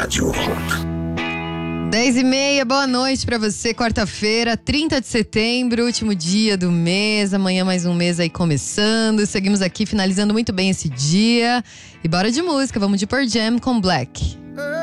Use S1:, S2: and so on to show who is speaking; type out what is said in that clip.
S1: Rádio Hot.
S2: 10h30, boa noite pra você, quarta-feira, 30 de setembro, último dia do mês, amanhã mais um mês aí começando, seguimos aqui finalizando muito bem esse dia, e bora de música, vamos de Pearl Jam com Black.